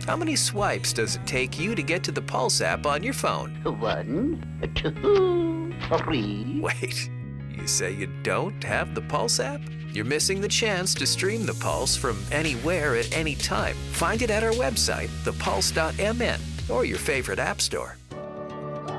How many swipes does it take you to get to the Pulse app on your phone? 1, 2, 3. Wait, you say you don't have the Pulse app? You're missing the chance to stream the Pulse from anywhere at any time. Find it at our website, thepulse.mn, or your favorite app store.